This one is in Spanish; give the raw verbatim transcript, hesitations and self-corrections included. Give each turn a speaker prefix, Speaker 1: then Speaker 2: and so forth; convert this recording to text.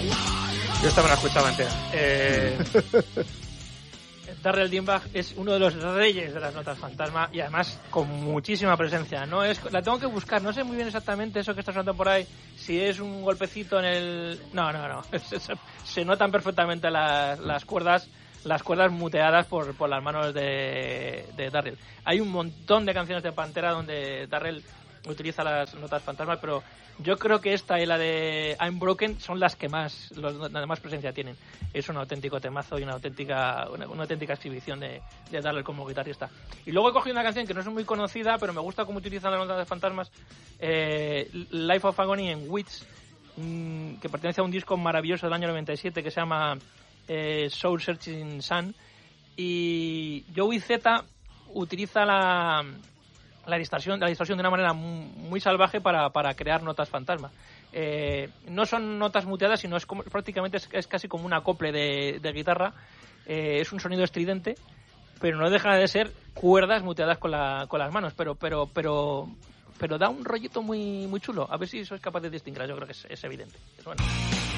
Speaker 1: Yo esta me la escuchaba entera. Eh... Darrell Dingback es uno de los reyes de las notas fantasma y además con muchísima presencia. No es, la tengo que buscar, no sé muy bien exactamente eso que está sonando por ahí, si es un golpecito en el... No, no, no, se, se, se notan perfectamente las, las cuerdas las cuerdas muteadas por, por las manos de, de Darrell. Hay un montón de canciones de Pantera donde Darrell utiliza las notas fantasmas, pero yo creo que esta y la de I'm Broken son las que más los, la más presencia tienen. Es un auténtico temazo y una auténtica una, una auténtica exhibición de, de Darrell como guitarrista. Y luego he cogido una canción que no es muy conocida, pero me gusta cómo utilizan las notas fantasmas, eh, Life of Agony en Wits, mmm, que pertenece a un disco maravilloso del año noventa y siete que se llama eh, Soul Searching Sun, y Joey Z utiliza la la distorsión, la distorsión de una manera muy, muy salvaje para, para crear notas fantasma. Eh, no son notas muteadas, sino es como, prácticamente es, es casi como un acople de, de guitarra. Eh, es un sonido estridente, pero no deja de ser cuerdas muteadas con, la, con las manos, pero pero pero pero da un rollito muy muy chulo. A ver si sois capaces de distinguir. Yo creo que es, es evidente. Es bueno.